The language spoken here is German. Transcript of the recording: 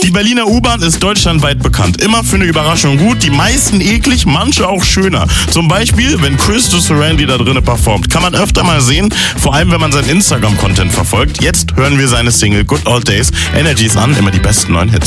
Die Berliner U-Bahn ist deutschlandweit bekannt. Immer für eine Überraschung gut, die meisten eklig, manche auch schöner. Zum Beispiel, wenn Chris Durandy da drinnen performt. Kann man öfter mal sehen, vor allem wenn man seinen Instagram-Content verfolgt. Jetzt hören wir seine Single Good Old Days. Energies an, immer die besten neuen Hits.